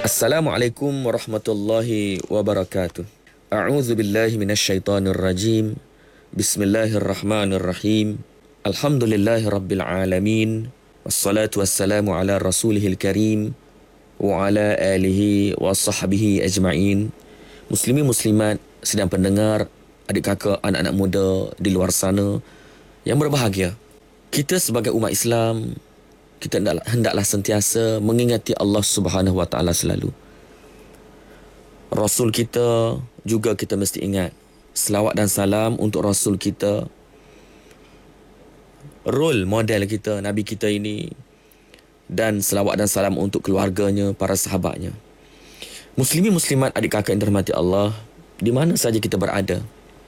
Assalamualaikum warahmatullahi wabarakatuh. A'udzu billahi minasyaitonir rajim. Bismillahirrahmanirrahim. Alhamdulillahirabbil alamin. Wassalatu wassalamu ala rasulihil karim wa ala alihi wa sahbihi ajma'in. Muslimin muslimat sedang pendengar, adik kakak, anak-anak muda di luar sana yang berbahagia. Kita sebagai umat Islam, kita hendaklah sentiasa mengingati Allah Subhanahu Wa Taala selalu. Rasul kita juga kita mesti ingat. Selawat dan salam untuk Rasul kita, role model kita, Nabi kita ini, dan selawat dan salam untuk keluarganya, para sahabatnya. Muslimin muslimat adik kakak yang dirahmati Allah, di mana saja kita berada,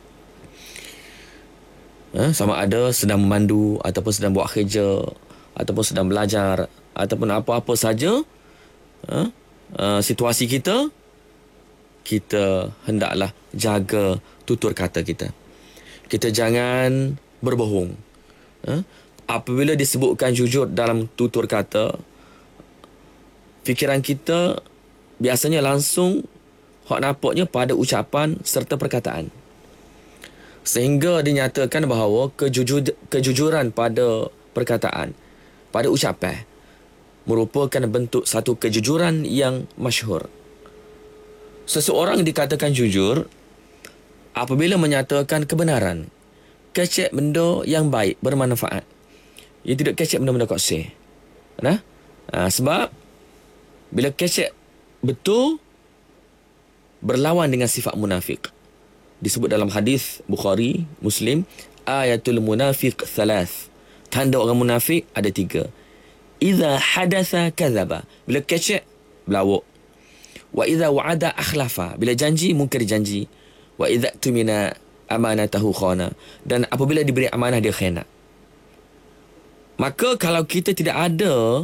sama ada sedang memandu ataupun sedang buat kerja ataupun sedang belajar ataupun apa-apa saja situasi kita, kita hendaklah jaga tutur kata kita. Kita jangan berbohong. Apabila disebutkan jujur dalam tutur kata, fikiran kita biasanya langsung hak nampaknya pada ucapan serta perkataan. Sehingga dinyatakan bahawa kejujuran pada perkataan, pada ucapan, merupakan bentuk satu kejujuran yang masyhur. Seseorang dikatakan jujur apabila menyatakan kebenaran, kecek benda yang baik, bermanfaat. Ia tidak kecek benda-benda koksih. Sebab bila kecek betul, berlawan dengan sifat munafik. Disebut dalam hadis Bukhari, Muslim, ayatul munafiq thalath. Tanda orang munafik ada 3. Iza hadatha kadzaba. Bila kecek, berlawak. Wa iza wa'ada akhlafa. Bila janji, mungkir janji. Wa iza tumina amanatahu khana. Dan apabila diberi amanah, dia khianat. Maka kalau kita tidak ada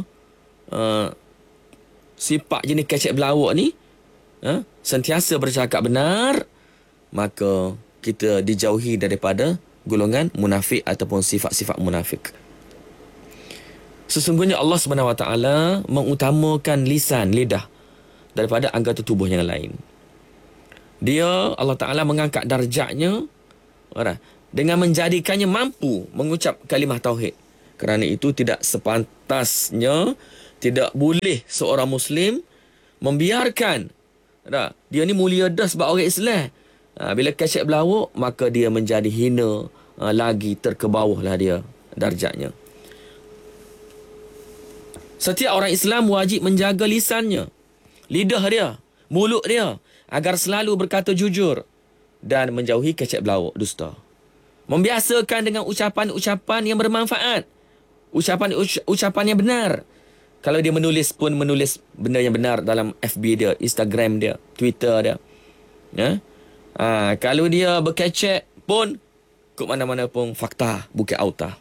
sifat jenis kecek berlawak ni, sentiasa bercakap benar, maka kita dijauhi daripada golongan munafik ataupun sifat-sifat munafik. Sesungguhnya Allah Subhanahu Wa Taala mengutamakan lisan, lidah daripada anggota tubuh yang lain. Dia, Allah Taala mengangkat darjatnya dengan menjadikannya mampu mengucap kalimah tauhid. Kerana itu tidak sepantasnya, tidak boleh seorang Muslim membiarkan dia ni mulia dah sebab orang Islam. Bila kecek berlawak, maka dia menjadi hina lagi, terkebawahlah dia darjatnya. Setiap orang Islam wajib menjaga lisannya, lidah dia, mulut dia, agar selalu berkata jujur dan menjauhi kecek berlawak, dusta. Membiasakan dengan ucapan-ucapan yang bermanfaat, ucapan yang benar. Kalau dia menulis pun menulis benda yang benar dalam FB dia, Instagram dia, Twitter dia. Kalau dia berkecek pun, ke mana-mana pun fakta, bukan auta.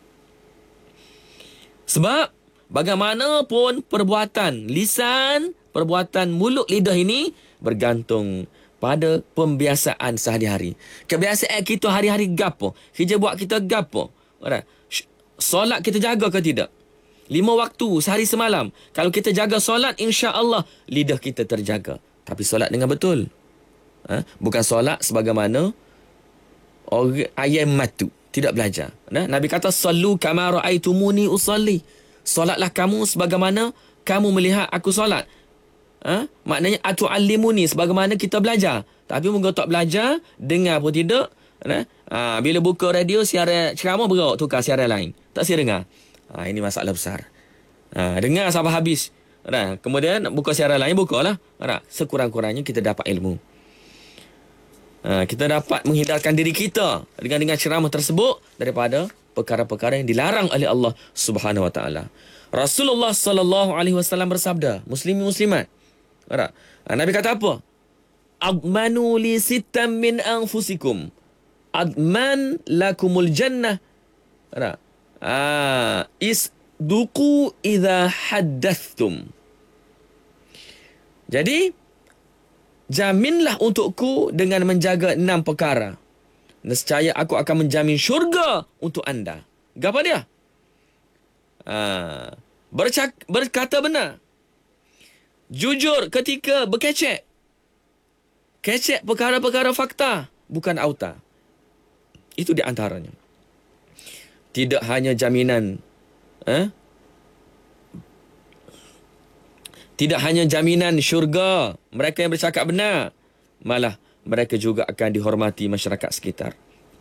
Sebab bagaimanapun perbuatan lisan, perbuatan mulut lidah ini bergantung pada pembiasaan sehari-hari. Kebiasaan kita hari-hari gapo? Kerja buat kita gapo? Solat kita jaga ke tidak? 5 waktu sehari semalam. Kalau kita jaga solat, insya-Allah lidah kita terjaga. Tapi solat dengan betul. Bukan solat sebagaimana orang ayam matu, tidak belajar. Nabi kata sallu kama raaitumuni usalli. Solatlah kamu sebagaimana kamu melihat aku solat. Maknanya atuallimuni, sebagaimana kita belajar. Tapi moga tak belajar, dengar pun tidak. Bila buka radio siaran ceramah, berok tukar siaran lain. Tak siap dengar. Ini masalah besar. Dengar sampai habis. Kemudian buka siaran lain, bukalah. Sekurang-kurangnya kita dapat ilmu. Kita dapat menghindarkan diri kita dengan ceramah tersebut daripada perkara-perkara yang dilarang oleh Allah Subhanahu Wa Taala. Rasulullah sallallahu alaihi wasallam bersabda, muslimin muslimat, Nabi kata apa? Admanu li sittam min anfusikum. Adman lakumul jannah. Isduqu idza haddathtum. Jadi jaminlah untukku dengan menjaga 6 perkara. Nescaya aku akan menjamin syurga untuk anda. Apa dia? Berkata benar. Jujur ketika berkecek. Kecek perkara-perkara fakta, bukan auta. Itu di antaranya. Tidak hanya jaminan tidak hanya jaminan syurga mereka yang bercakap benar, malah mereka juga akan dihormati masyarakat sekitar.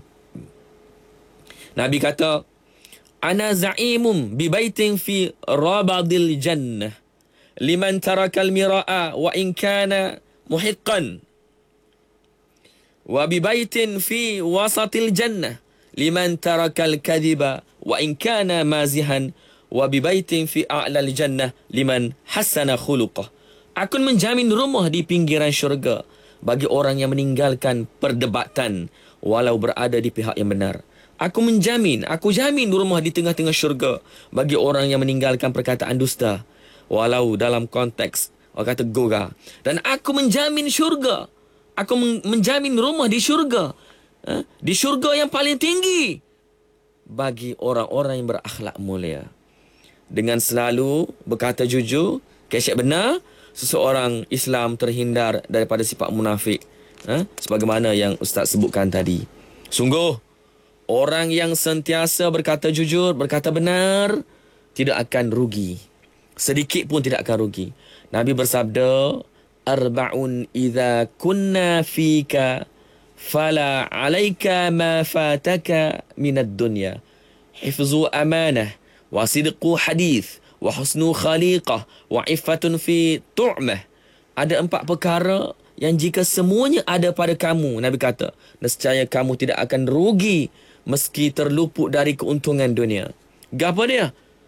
Nabi kata, ana za'imum bi baitin fi rabadil jannah liman tarakal mira'a wa in kana muhiqqan wa bi baitin fi wasatil jannah liman tarakal kadhiba wa in kana mazihan wa bi baitin fi a'lal jannah liman hasana khuluqah. Aku menjamin rumah di pinggiran syurga bagi orang yang meninggalkan perdebatan walau berada di pihak yang benar. Aku jamin rumah di tengah-tengah syurga bagi orang yang meninggalkan perkataan dusta walau dalam konteks orang kata gora. Dan aku menjamin syurga. Aku menjamin rumah di syurga. Di syurga yang paling tinggi bagi orang-orang yang berakhlak mulia. Dengan selalu berkata jujur, kecek benar, seseorang Islam terhindar daripada sifat munafik. Sebagaimana yang Ustaz sebutkan tadi. Sungguh, orang yang sentiasa berkata jujur, berkata benar, tidak akan rugi. Sedikit pun tidak akan rugi. Nabi bersabda, arba'un idza kunna fika fala alaika ma fataka minad dunya hifzu amanah wa sidqu hadith wa husnu khaliqah wa iffatun fi tu'mah. Ada 4 perkara yang jika semuanya ada pada kamu, Nabi kata, nescaya kamu tidak akan rugi meski terluput dari keuntungan dunia. Apa dia?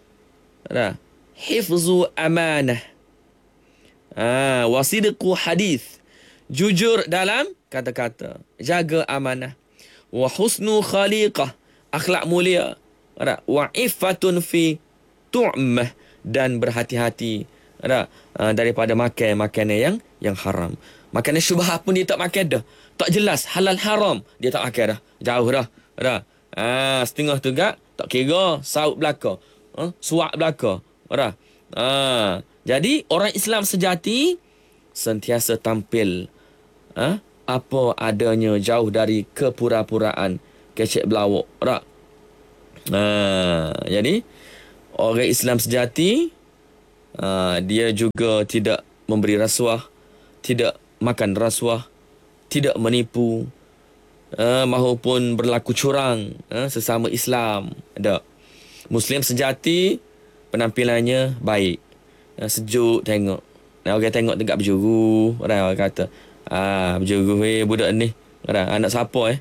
Hifzu amanah, wa sidqu hadith, jujur dalam kata-kata, jaga amanah, wa husnu khaliqah, akhlak mulia, wa iffatun fi tu'mah, dan berhati-hati daripada makan makanan yang haram. Makanan syubhat pun dia tak makan dah. Tak jelas halal haram, dia tak makan dah. Jauh dah. Setengah tu gak tak kira saut belaka, suak belaka. Jadi orang Islam sejati sentiasa tampil apa adanya, jauh dari kepura-puraan, kecek belawak. Jadi orang Islam sejati dia juga tidak memberi rasuah, tidak makan rasuah, tidak menipu, maupun berlaku curang sesama Islam. Ada Muslim sejati penampilannya baik, sejuk tengok. Orang tengok tegak berjuru, orang kata, berjuru budak ni, anak siapa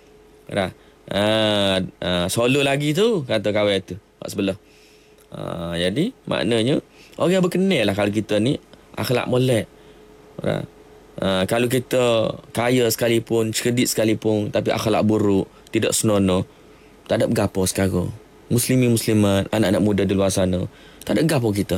solo lagi tu, kata kawan tu kat sebelah. Jadi maknanya orang berkenal lah kalau kita ni akhlak molek. Kalau kita kaya sekalipun, cerdik sekalipun, tapi akhlak buruk, tidak senonoh, tak ada bergapo sekarang. Muslimin muslimat, anak-anak muda di luar sana, tak ada gapo kita.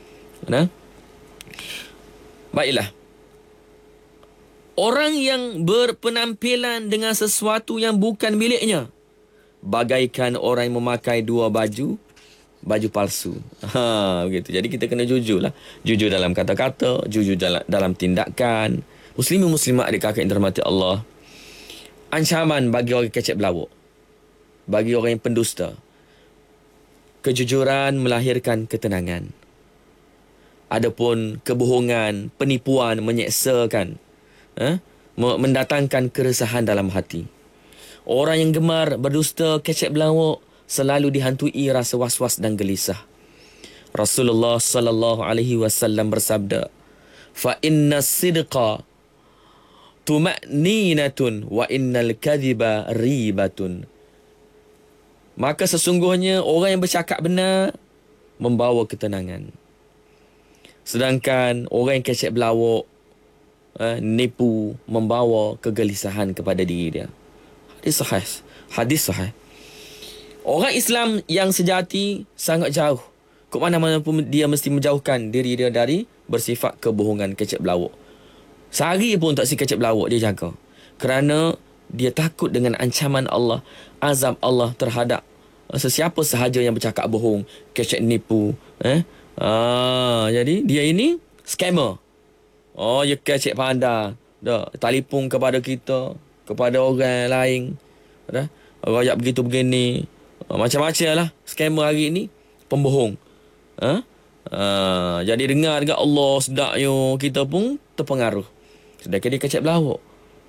Baiklah. Orang yang berpenampilan dengan sesuatu yang bukan miliknya, bagaikan orang yang memakai 2 baju palsu. Begitu. Jadi kita kena jujur lah. Jujur dalam kata-kata, jujur dalam tindakan. Muslimin muslimat adik kakak yang dirahmati Allah. Ancaman bagi orang kecek belawak, bagi orang yang pendusta. Kejujuran melahirkan ketenangan. Adapun kebohongan, penipuan menyeksakan, mendatangkan keresahan dalam hati. Orang yang gemar berdusta, kecek belawak, selalu dihantui rasa was-was dan gelisah. Rasulullah sallallahu alaihi wasallam bersabda, "Fa inna sidqa tuma'ninatun wa innal kadhiba ribatun." Maka sesungguhnya orang yang bercakap benar membawa ketenangan. Sedangkan orang yang kecek belawak, nipu, membawa kegelisahan kepada diri dia. Hadis sahih. Orang Islam yang sejati sangat jauh. Ke mana-mana pun dia mesti menjauhkan diri dia dari bersifat kebohongan, kecek belawak. Sehari pun tak si kecek belawak dia jaga. Kerana dia takut dengan ancaman Allah, azab Allah terhadap sesiapa sahaja yang bercakap bohong, kecek nipu. Jadi dia ini Scammer. Oh, ya kecek pandai. Dah, telefon kepada kita, kepada orang lain. Dah, royak begitu begini. Macam-macam lah. Scammer hari ni, pembohong. Ha? Jadi dengar dekat Allah sedaknya, kita pun terpengaruh. Sedangkan dia kecek belawak.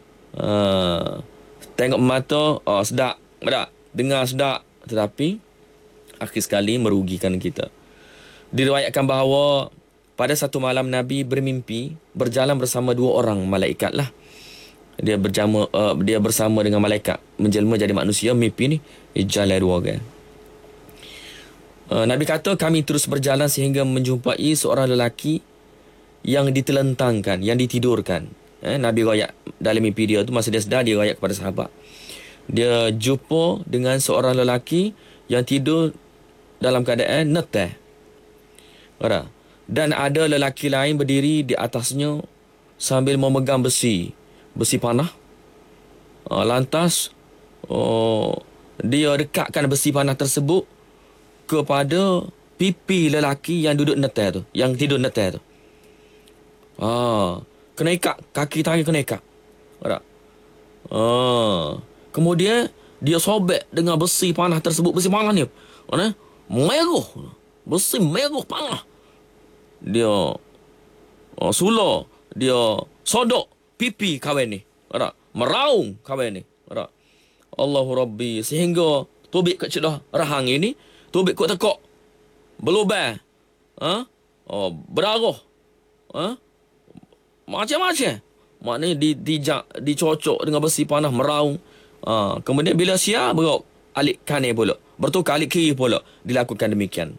Tengok mata, sedap. Tak? Dengar sedap. Tetapi, akhir sekali merugikan kita. Diriwayatkan bahawa pada satu malam Nabi bermimpi berjalan bersama dua orang malaikat lah. Dia bersama dengan malaikat menjelma jadi manusia. Mimpi ni jalan dua orang. Nabi kata kami terus berjalan sehingga menjumpai seorang lelaki yang ditelentangkan, yang ditidurkan. Nabi royak dalam mimpi dia tu, masa dia sedar, dia royak kepada sahabat. Dia jumpa dengan seorang lelaki yang tidur dalam keadaan neteh. Dan ada lelaki lain berdiri di atasnya sambil memegang besi panah. Lantas dia dekatkan besi panah tersebut kepada pipi lelaki yang duduk neteh tu, yang tidur neteh tu. Kena ikat, kaki tangan kena ikat. Kemudian dia sobek dengan besi panah tersebut. Besi panah ni merah. Besi merah panah. Dia sula, dia sodok pipi kawan ni. Meraung kawan ni. Allahu Rabbi. Sehingga tubik kat cedah rahang ini, tubik kat tekok berlubang. Berdarah. Macam-macam. Maknanya dicocok dengan besi panah, meraung. Kemudian bila siap berok alik kanan pula, bertukar alik kiri pula, dilakukan demikian.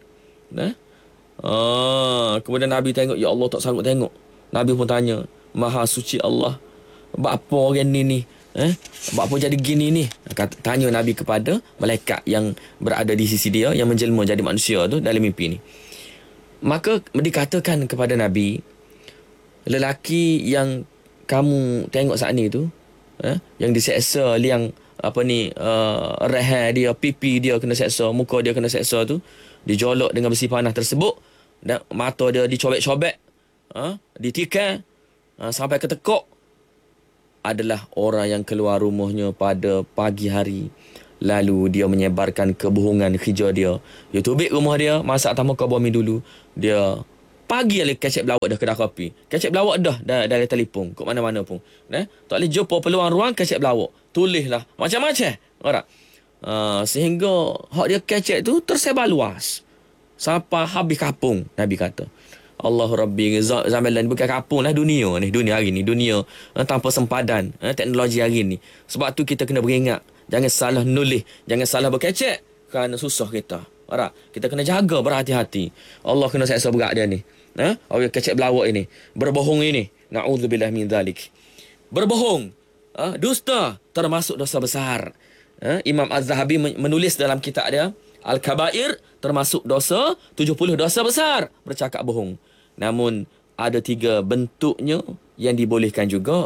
Kemudian Nabi tengok, ya Allah, tak sanggup tengok. Nabi pun tanya, Maha suci Allah, apa orang ni? Apa jadi gini ni? Tanya Nabi kepada malaikat yang berada di sisi dia, yang menjelma jadi manusia tu dalam mimpi ni. Maka dikatakan kepada Nabi, lelaki yang kamu tengok saat ni tu, yang diseksa, yang rehat dia, pipi dia kena seksa, muka dia kena seksa tu, dijolok dengan besi panah tersebut, dan mata dia dicobek-cobek, ditikam sampai ke tekuk, adalah orang yang keluar rumahnya pada pagi hari, lalu dia menyebarkan kebohongan kerja dia. Dia tubik rumah dia, masak tamu kau bumi dulu, dia pagi lah kecek belawak dah kedai kopi. Kecek belawak dah dari telefon kat mana-mana pun. Tak boleh jumpa peluang ruang kecek belawak. Tulislah macam-macam. Alright. Sehingga hak dia kecek tu tersebar luas. Sampai habis kapung, Nabi kata. Allahu Rabbi, zaman lain bukan kapung lah, dunia hari ni, dunia tanpa sempadan, teknologi hari ni. Sebab tu kita kena beringat, jangan salah nulis, jangan salah berkecek, kerana susah kita. Alright, kita kena jaga berhati-hati. Allah kena seksa berat dia ni. Orang kecek belawak ini, berbohong ini, na'udzubillah min zalik. Berbohong, dusta termasuk dosa besar. Imam Az-Zahabi menulis dalam kitab dia Al-Kabair, termasuk dosa 70 dosa besar, bercakap bohong. Namun ada 3 bentuknya yang dibolehkan juga.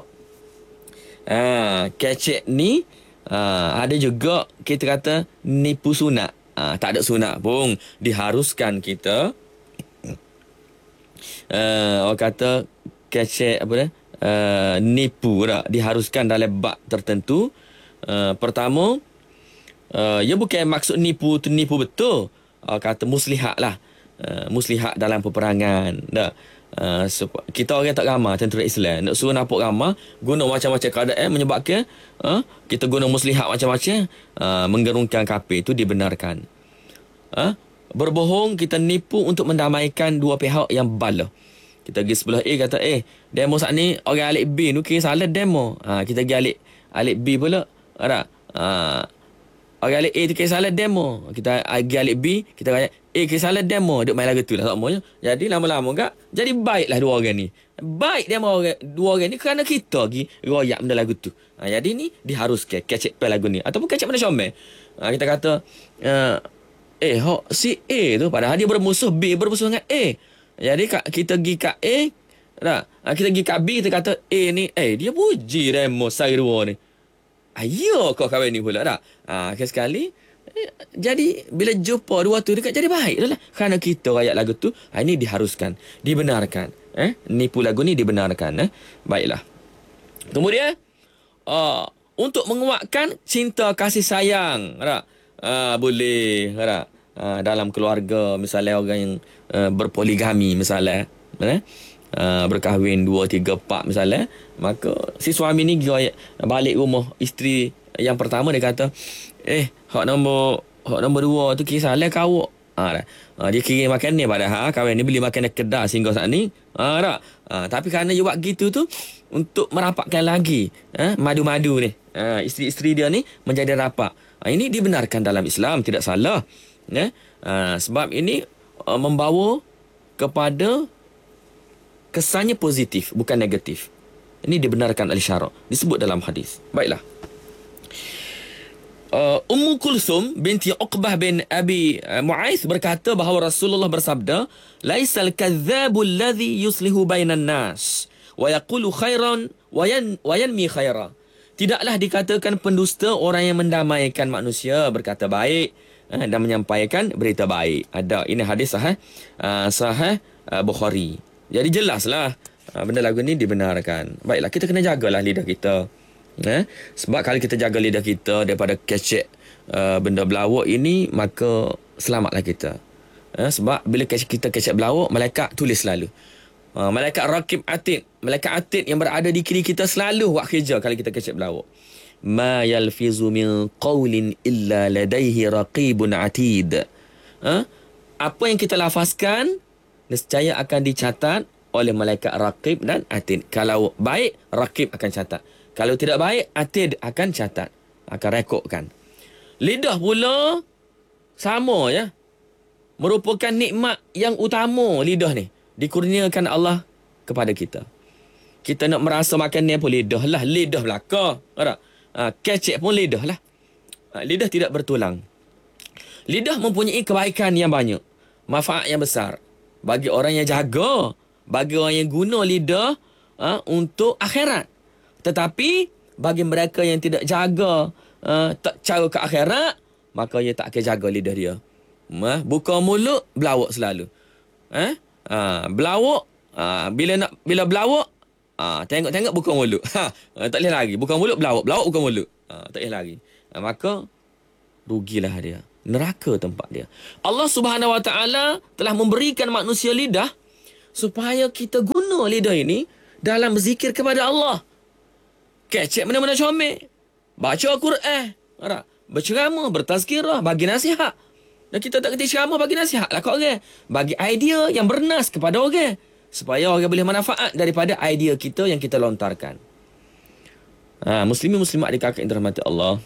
Kecek ni ada juga kita kata nipu sunat. Tak ada sunat pun, diharuskan kita orang kata kecek nipu tak, diharuskan dalam bab tertentu. Pertama, ya bukan maksud nipu tu nipu betul, kata muslihat lah, muslihat dalam peperangan dah. Kita orang tak ramah tentera Islam, nak suruh nampak ramah, guna macam-macam keadaan menyebabkan kita guna muslihat macam-macam, menggerungkan kafir, itu dibenarkan. Berbohong, kita nipu untuk mendamaikan dua pihak yang bala. Kita pergi sebelah A, kata demo saat ni orang alik B tu kira salah demo, kita pergi alik B pula, ada orang alik A tu kira salah demo, kita pergi alik B, kita kata kira salah demo, duk main lagu tu lah, tak maunya. Jadi lama-lama kak jadi baiklah dua orang ni, baik demo dua orang ni kerana kita pergi royak benda lagu tu. Jadi ni diharuskan kecek pel lagu ni, ataupun kecek benda comel. Kita kata si A tu padahal dia bermusuh, B bermusuh dengan A. Jadi kita pergi kat A dah, kita pergi kat B, kita kata A ni dia puji demo saya dua ni. Ayo kau kawan ni pula dah. Sekali jadi bila jumpa dua tu dekat jadi baik dah lah. Kerana kita rakyat lagu tu, ini diharuskan, dibenarkan. Nipu lagu ni dibenarkan. Baiklah. Kemudian untuk menguatkan cinta kasih sayang, tak? Boleh, tak? Dalam keluarga, misalnya orang yang berpoligami misalnya, berkahwin 2, 3, 4 misalnya, maka si suami ni balik rumah isteri yang pertama, dia kata, hak nombor 2 tu kisahlah kau. Dia kira makan ni, padahal kawan ni beli makan kedai sehingga saat ni. Tak? Tapi kerana dia buat gitu tu untuk merapatkan lagi madu-madu ni, isteri-isteri dia ni menjadi rapat. Ini dibenarkan dalam Islam, tidak salah. Sebab ini membawa kepada kesannya positif, bukan negatif. Ini dibenarkan oleh syarak, disebut dalam hadis. Baiklah. Ummu Kulsum binti Uqbah bin Abi Mu'aiz berkata bahawa Rasulullah bersabda, "Laisal kadzdzabu alladhi yuslihu bainan nas wa yaqulu khairan wa yanmi khaira." Tidaklah dikatakan pendusta orang yang mendamaikan manusia, berkata baik dan menyampaikan berita baik. Ini hadis sahih Bukhari. Jadi jelaslah benda lagu ni dibenarkan. Baiklah, kita kena jagalah lidah kita. Sebab kalau kita jaga lidah kita daripada kecek benda belawak ini, maka selamatlah kita. Sebab bila kita kecek belawak, malaikat tulis selalu. Malaikat raqib atid, malaikat atid yang berada di kiri kita selalu buat kerja kalau kita kecek belawak. Ma yalfizu min qawlin illa ladaihi raqibun atid. Apa yang kita lafazkan nescaya akan dicatat oleh malaikat raqib dan atid. Kalau baik, raqib akan catat. Kalau tidak baik, atid akan catat, akan rekodkan. Lidah pula sama, ya. Merupakan nikmat yang utama lidah ni. Dikurniakan Allah kepada kita. Kita nak merasa makan ni pun lidah lah. Lidah belaka. Kecek pun lidah lah. Lidah tidak bertulang. Lidah mempunyai kebaikan yang banyak. Manfaat yang besar. Bagi orang yang jaga. Bagi orang yang guna lidah untuk akhirat. Tetapi bagi mereka yang tidak jaga tak cara ke akhirat, maka ia tak akan jaga lidah dia. Buka mulut, belawak selalu. Belawak, bila belawak, tengok-tengok buka mulut. Tak boleh lagi. Buka mulut, belawak buka mulut. Tak boleh lagi. Maka rugilah dia. Neraka tempat dia. Allah Subhanahu Wa Taala telah memberikan manusia lidah supaya kita guna lidah ini dalam berzikir kepada Allah. Kecek mana-mana comel. Baca Al-Quran. Berceramah, bertazkirah, bagi nasihat. Dan kita tak kerti ceramah bagi nasihat lah kat orang. Bagi idea yang bernas kepada orang. Supaya orang boleh manfaat daripada idea kita yang kita lontarkan. Muslimin muslimat dikakak yang dirahmati Allah.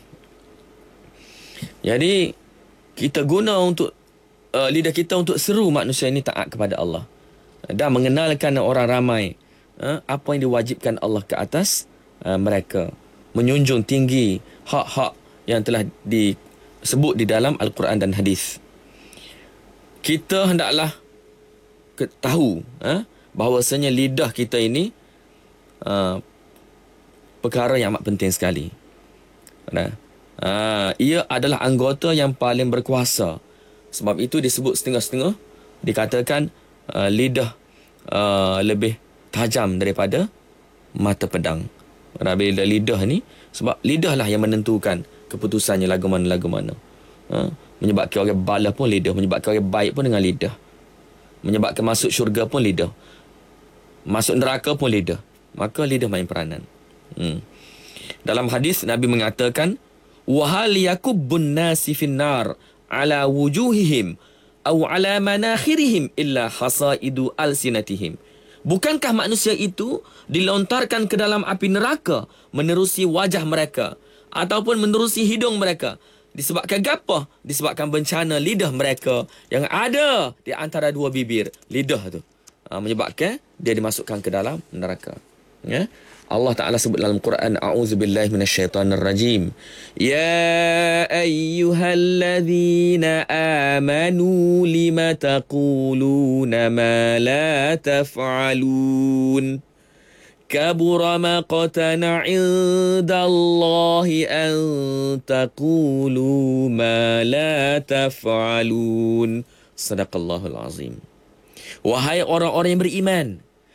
Jadi, kita guna untuk lidah kita untuk seru manusia ini taat kepada Allah. Dan mengenalkan orang ramai apa yang diwajibkan Allah ke atas mereka, menjunjung tinggi hak-hak yang telah disebut di dalam Al-Quran dan hadis. Kita hendaklah tahu bahawasanya lidah kita ini perkara yang amat penting sekali. Ia adalah anggota yang paling berkuasa. Sebab itu disebut setengah-setengah, dikatakan lidah lebih tajam daripada mata pedang. Bila lidah ni, sebab lidah lah yang menentukan keputusannya lagu mana. Menyebabkan orang balas pun lidah. Menyebabkan orang baik pun dengan lidah. Menyebabkan masuk syurga pun lidah. Masuk neraka pun lidah. Maka lidah main peranan. Dalam hadis Nabi mengatakan, wahal yakubbun nasi finnar ala wujuhihim aw ala manakhirihim illa hasaidu alsinatihim. Bukankah manusia itu dilontarkan ke dalam api neraka menerusi wajah mereka ataupun menerusi hidung mereka? Disebabkan apa? Disebabkan bencana lidah mereka yang ada di antara dua bibir. Lidah tu menyebabkan dia dimasukkan ke dalam neraka. Allah Ta'ala sebut dalam Quran, a'udzubillahi minasyaitanirrajim, ya ayyuhalladzina amanu lima taquluna ma la taf'alun kabura maqtana 'indallahi an taqulu ma la taf'alun. Sadaqallahul azim. Wahai orang-orang yang beriman,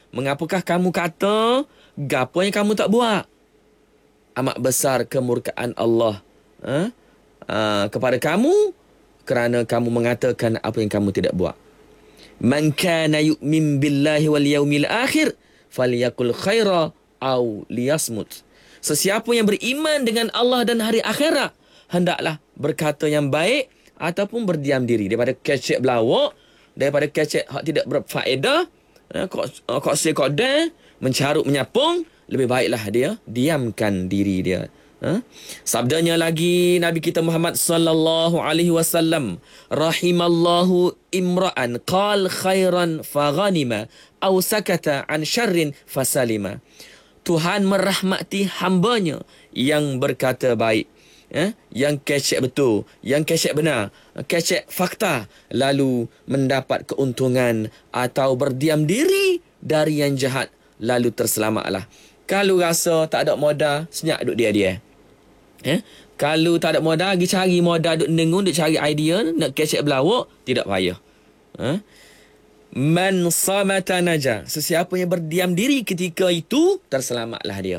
Mengapakah kamu kata gapo yang kamu tak buat? Amat besar kemurkaan Allah kepada kamu kerana kamu mengatakan apa yang kamu tidak buat. Man kana yu'min billahi wal yaumil akhir falyakul khaira aw liyasmut. Sesiapa yang beriman dengan Allah dan hari akhirat, hendaklah berkata yang baik ataupun berdiam diri daripada kecek belawak, daripada kecek hak tidak berfaedah, kok say kok dah, mencarut menyapung, lebih baiklah dia diamkan diri dia. Sabdanya lagi Nabi kita Muhammad sallallahu alaihi wasallam, rahimallahu imra'an qal khairan faghanima aw sakata an syarrin fasalima. Tuhan merahmati hambanya yang berkata baik, yang kecek betul, yang kecek benar, kecek fakta, lalu mendapat keuntungan, atau berdiam diri dari yang jahat lalu terselamatlah. Kalau rasa tak ada modal, senyap duduk dia. Kalau tak ada modal, pergi cari modal, duduk nengung, duduk cari idea, nak kecek belawak, tidak payah. Man samata naja. Sesiapa yang berdiam diri ketika itu, terselamatlah dia.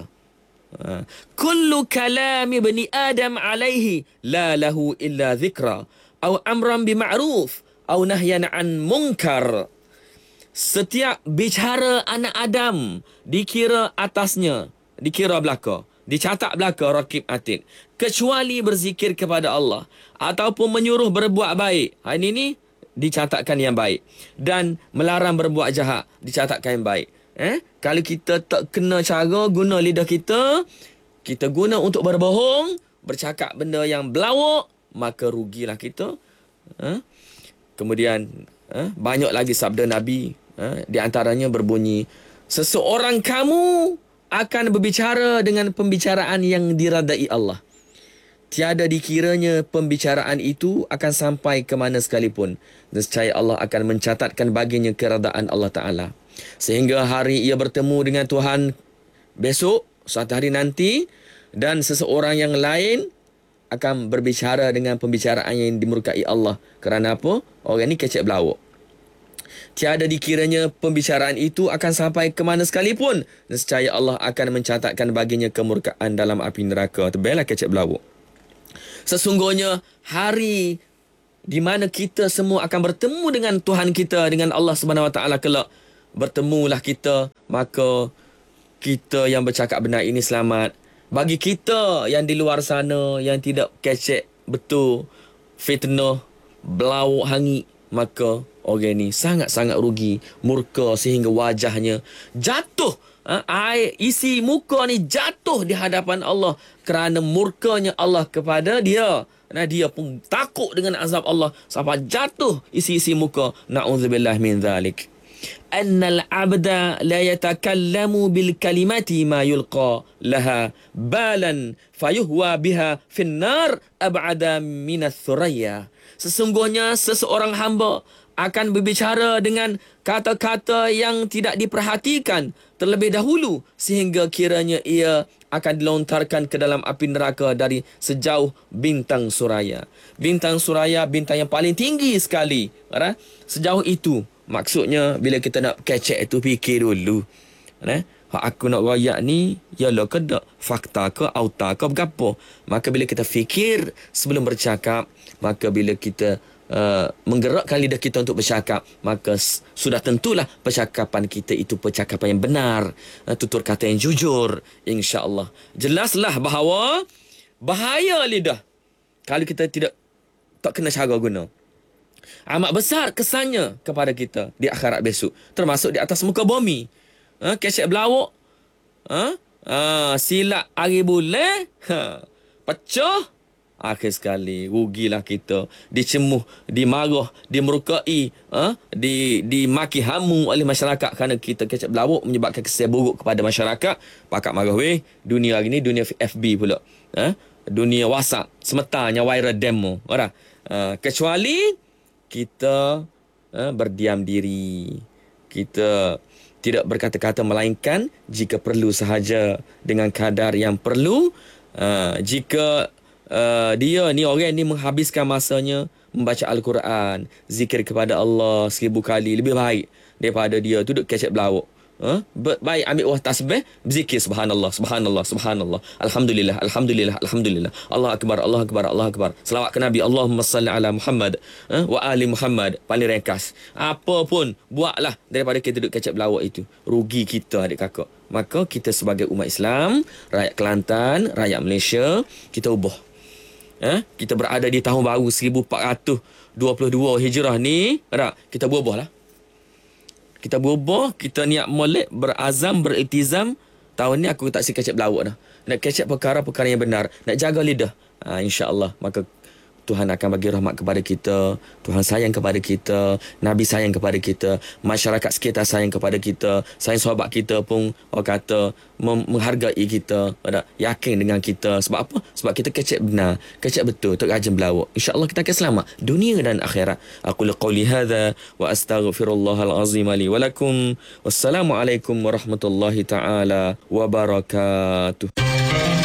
Kullu kalami bani Adam alaihi la lahu illa dhikra aw amran bima'ruf aw nahyan an munkar. Setiap bicara anak Adam dikira atasnya, dikira belaka, dicatat belaka rakib atid, kecuali berzikir kepada Allah ataupun menyuruh berbuat baik. Ini dicatatkan yang baik, dan melarang berbuat jahat dicatatkan yang baik. Kalau kita tak kena cara guna lidah kita, kita guna untuk berbohong, bercakap benda yang belawak, maka rugilah kita. Kemudian banyak lagi sabda Nabi, di antaranya berbunyi, seseorang kamu akan berbicara dengan pembicaraan yang diradai Allah. Tiada dikiranya pembicaraan itu akan sampai ke mana sekalipun. Nescaya Allah akan mencatatkan baginya keredaan Allah Ta'ala. Sehingga hari ia bertemu dengan Tuhan besok, suatu hari nanti, dan seseorang yang lain akan berbicara dengan pembicaraan yang dimurkai Allah. Kerana apa? Orang ni kecek belawak. Tiada dikiranya pembicaraan itu akan sampai ke mana sekalipun. Nescaya Allah akan mencatatkan baginya kemurkaan dalam api neraka. Terbaiklah kecek belawak. Sesungguhnya hari di mana kita semua akan bertemu dengan Tuhan kita, dengan Allah Subhanahu Wa Taala kelak, bertemulah kita, maka kita yang bercakap benar ini selamat. Bagi kita yang di luar sana yang tidak kecek betul, fitnah, belawak hangit, maka orang ni sangat-sangat rugi, murka sehingga wajahnya jatuh. Air isi muka ni jatuh di hadapan Allah kerana murkanya Allah kepada dia. Dia pun takut dengan azab Allah sampai jatuh isi-isi muka. Na'udzubillah min dhalik. Annal abda la yatakallamu bil kalimati ma yulqa laha balan fayuhwa biha finnar ab'ada minas thuraya. Sesungguhnya seseorang hamba akan berbicara dengan kata-kata yang tidak diperhatikan terlebih dahulu sehingga kiranya ia akan dilontarkan ke dalam api neraka dari sejauh bintang suraya. Bintang suraya, bintang yang paling tinggi sekali. Sejauh itu. Maksudnya bila kita nak kecek itu, fikir dulu. Hak aku nak royak ni, yalah ke tak? Fakta ke, auta ke, berapa? Maka bila kita fikir sebelum bercakap, maka bila kita menggerakkan lidah kita untuk bercakap, maka sudah tentulah percakapan kita itu percakapan yang benar, tutur kata yang jujur, insya-Allah. Jelaslah bahawa bahaya lidah kalau kita tak kena cara guna. Amat besar kesannya kepada kita di akhirat besok, termasuk di atas muka bumi. Kecek belawak, silap hari bulan, pecah. Akhir sekali rugilah kita, dicemuh, dimarah, dimurkai, dimaki hamu oleh masyarakat kerana kita kecek belawak, menyebabkan kesan buruk kepada masyarakat. Pakak marah weh, dunia hari ni dunia FB pula, dunia WhatsApp, semetanya viral demo. Kecuali kita berdiam diri, kita tidak berkata-kata melainkan jika perlu sahaja dengan kadar yang perlu. Jika dia ni orang ni menghabiskan masanya membaca Al-Quran, zikir kepada Allah 1000 kali, lebih baik daripada dia duduk kecek belawak. Baik ambil buah tasbih, berzikir subhanallah, subhanallah, subhanallah. Alhamdulillah, alhamdulillah, alhamdulillah. Allah akbar, Allah akbar, Allah akbar. Selawat ke Nabi, Allahumma salli ala Muhammad wa ali Muhammad. Paling ringkas. Apa pun buatlah daripada kita duduk kecap belawak itu. Rugi kita adik kakak. Maka kita sebagai umat Islam, rakyat Kelantan, rakyat Malaysia, kita ubah. Kita berada di tahun baru 1422 Hijrah ni, kita berubah lah. Kita berubah, kita niat molek, berazam, beriltizam. Tahun ni aku tak si kecap belawak dah. Nak kecap perkara-perkara yang benar. Nak jaga lidah. InsyaAllah. Maka Tuhan akan bagi rahmat kepada kita. Tuhan sayang kepada kita. Nabi sayang kepada kita. Masyarakat sekitar sayang kepada kita. Sayang sahabat kita pun orang kata menghargai kita. Yakin dengan kita. Sebab apa? Sebab kita kecap benar. Kecap betul. Tak rajin belawak. InsyaAllah kita akan selamat. Dunia dan akhirat. Aku liqawli hadha wa astaghfirullahal azim li walakum. Wassalamualaikum warahmatullahi ta'ala wabarakatuh.